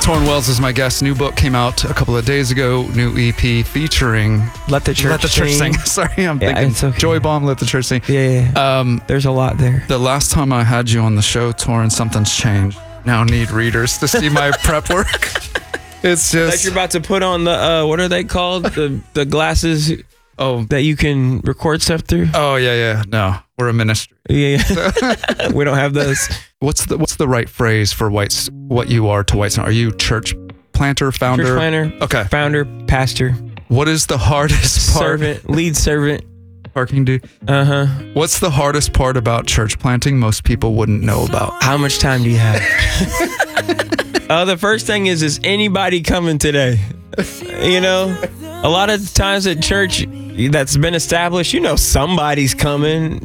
Torrin Wells is my guest. New book came out a couple of days ago. New EP featuring Let the Church Sing. Sorry, I'm thinking it's okay. Joy Bomb, Let the Church Sing. Yeah. There's a lot there. The last time I had you on the show, Torrin, something's changed. Now need readers to see my prep work. It's just Like you're about to put on the what are they called? the glasses that you can record stuff through? Oh yeah. No, we're a ministry. Yeah. We don't have those. What's the right phrase for what you are to Whitestone? Are you church planter, founder? Church planter. Okay. Founder, pastor. What is the hardest part? Lead servant. Parking dude. What's the hardest part about church planting most people wouldn't know about? How much time do you have? The first thing is anybody coming today? You know, a lot of times at church that's been established, somebody's coming,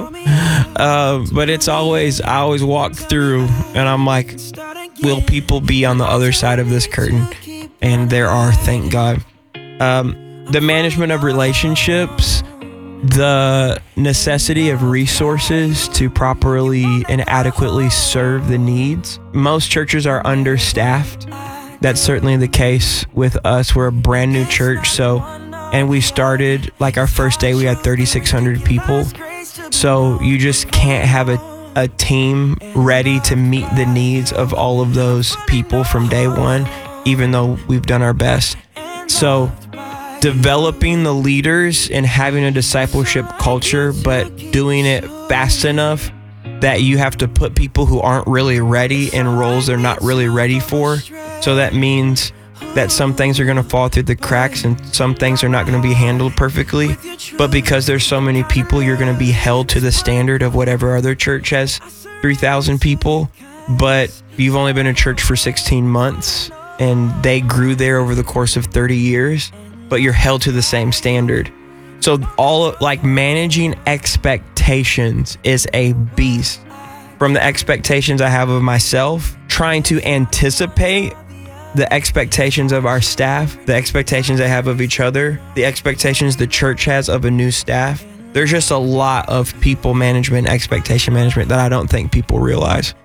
but it's always, I always walk through and I'm like, will people be on the other side of this curtain? And there are, thank God. The management of relationships, the necessity of resources to properly and adequately serve the needs. Most churches are understaffed. That's certainly the case with us. We're a brand new church, and we started, like our first day, we had 3,600 people. So you just can't have a team ready to meet the needs of all of those people from day one, even though we've done our best. So developing the leaders and having a discipleship culture, but doing it fast enough that you have to put people who aren't really ready in roles they're not really ready for. So that means that some things are going to fall through the cracks and some things are not going to be handled perfectly. But because there's so many people, you're going to be held to the standard of whatever other church has 3,000 people. But you've only been in church for 16 months and they grew there over the course of 30 years. But you're held to the same standard. So managing expectations is a beast. From the expectations I have of myself, trying to anticipate the expectations of our staff, the expectations they have of each other, the expectations the church has of a new staff. There's just a lot of people management, expectation management that I don't think people realize.